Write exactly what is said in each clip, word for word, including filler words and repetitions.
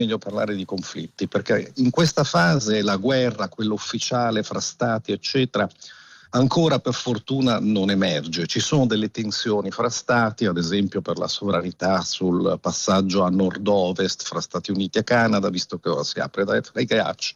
meglio parlare di conflitti, perché in questa fase la guerra, quella ufficiale fra stati eccetera, ancora per fortuna non emerge. Ci sono delle tensioni fra stati, ad esempio per la sovranità sul passaggio a nord-ovest fra Stati Uniti e Canada, visto che ora si apre dai ghiacci.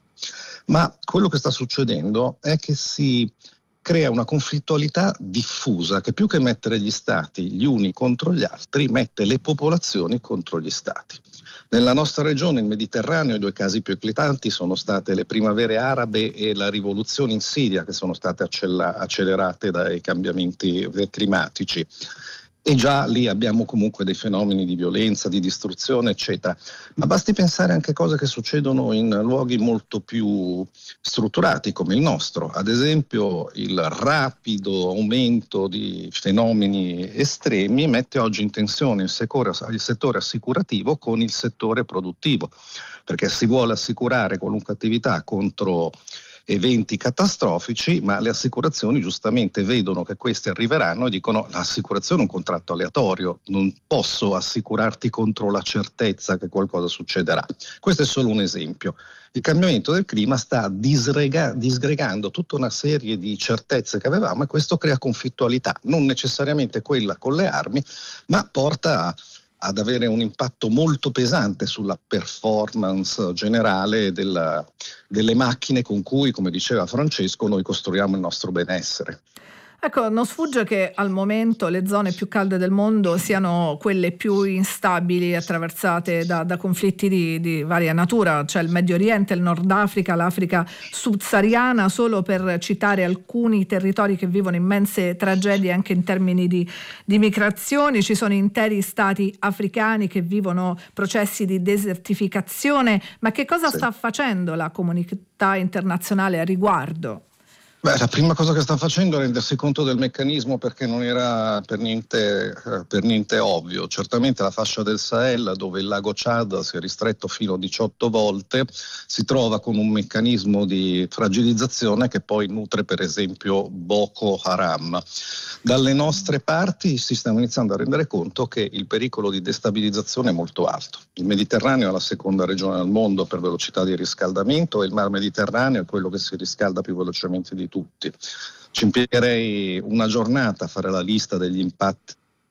Ma quello che sta succedendo è che si crea una conflittualità diffusa che più che mettere gli stati gli uni contro gli altri, mette le popolazioni contro gli stati. Nella nostra regione, il Mediterraneo, i due casi più eclatanti sono state le primavere arabe e la rivoluzione in Siria, che sono state accella- accelerate dai cambiamenti climatici. E già lì abbiamo comunque dei fenomeni di violenza, di distruzione, eccetera. Ma basti pensare anche a cose che succedono in luoghi molto più strutturati come il nostro. Ad esempio, il rapido aumento di fenomeni estremi mette oggi in tensione il settore, il settore assicurativo con il settore produttivo, perché si vuole assicurare qualunque attività contro eventi catastrofici, ma le assicurazioni giustamente vedono che questi arriveranno e dicono: l'assicurazione è un contratto aleatorio, non posso assicurarti contro la certezza che qualcosa succederà. Questo è solo un esempio. Il cambiamento del clima sta disrega- disgregando tutta una serie di certezze che avevamo, e questo crea conflittualità, non necessariamente quella con le armi, ma porta a ad avere un impatto molto pesante sulla performance generale della, delle macchine con cui, come diceva Francesco, noi costruiamo il nostro benessere. Ecco, non sfugge che al momento le zone più calde del mondo siano quelle più instabili, attraversate da, da conflitti di, di varia natura, cioè il Medio Oriente, il Nord Africa, l'Africa subsahariana, solo per citare alcuni territori che vivono immense tragedie anche in termini di, di migrazioni. Ci sono interi stati africani che vivono processi di desertificazione. Ma che cosa Sì. sta facendo la comunità internazionale a riguardo? Beh, la prima cosa che sta facendo è rendersi conto del meccanismo, perché non era per niente, eh, per niente ovvio. Certamente la fascia del Sahel, dove il lago Chad si è ristretto fino a diciotto volte, si trova con un meccanismo di fragilizzazione che poi nutre per esempio Boko Haram. Dalle nostre parti si stanno iniziando a rendere conto che il pericolo di destabilizzazione è molto alto. Il Mediterraneo è la seconda regione al mondo per velocità di riscaldamento, e il Mar Mediterraneo è quello che si riscalda più velocemente di tutti. Ci impiegherei una giornata a fare la lista degli impatti,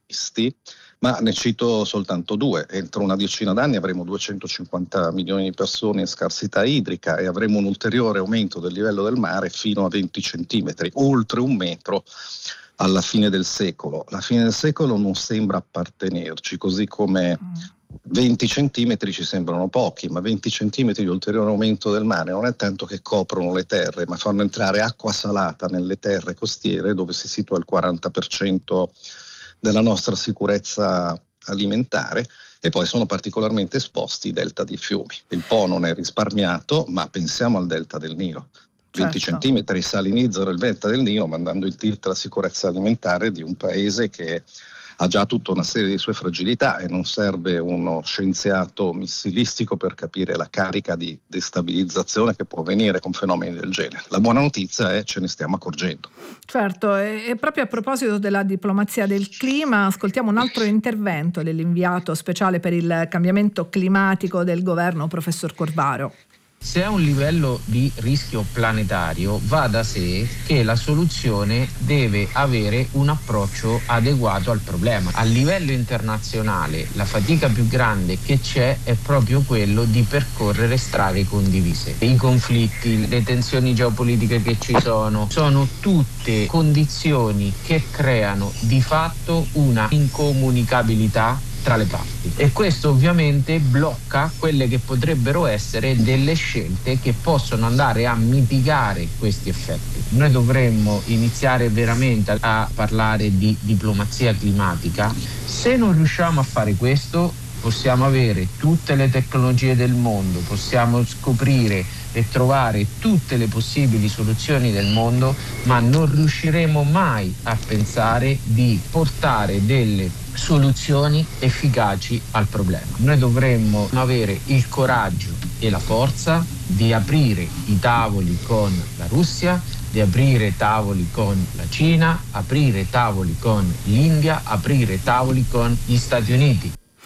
ma ne cito soltanto due. Entro una decina d'anni avremo duecentocinquanta milioni di persone in scarsità idrica e avremo un ulteriore aumento del livello del mare fino a venti centimetri, oltre un metro alla fine del secolo. La fine del secolo non sembra appartenerci, così come venti centimetri ci sembrano pochi, ma venti centimetri di ulteriore aumento del mare non è tanto che coprono le terre, ma fanno entrare acqua salata nelle terre costiere, dove si situa il quaranta per cento della nostra sicurezza alimentare, e poi sono particolarmente esposti i delta di fiumi. Il Po non è risparmiato, ma pensiamo al delta del Nilo. venti Certo. centimetri salinizzano il delta del Nilo, mandando in tilt la sicurezza alimentare di un paese che ha già tutta una serie di sue fragilità, e non serve uno scienziato missilistico per capire la carica di destabilizzazione che può venire con fenomeni del genere. La buona notizia è che ce ne stiamo accorgendo. Certo, e, e proprio a proposito della diplomazia del clima, ascoltiamo un altro intervento dell'inviato speciale per il cambiamento climatico del governo, professor Corvaro. Se a un livello di rischio planetario, va da sé che la soluzione deve avere un approccio adeguato al problema. A livello internazionale la fatica più grande che c'è è proprio quello di percorrere strade condivise. I conflitti, le tensioni geopolitiche che ci sono, sono tutte condizioni che creano di fatto una incomunicabilità tra le parti, e questo ovviamente blocca quelle che potrebbero essere delle scelte che possono andare a mitigare questi effetti. Noi dovremmo iniziare veramente a parlare di diplomazia climatica. Se non riusciamo a fare questo, possiamo avere tutte le tecnologie del mondo, possiamo scoprire e trovare tutte le possibili soluzioni del mondo, ma non riusciremo mai a pensare di portare delle soluzioni efficaci al problema. Noi dovremmo avere il coraggio e la forza di aprire i tavoli con la Russia, di aprire tavoli con la Cina, aprire tavoli con l'India, aprire tavoli con gli Stati Uniti.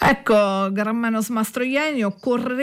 Ecco, Gramenos Mastroianni, occorre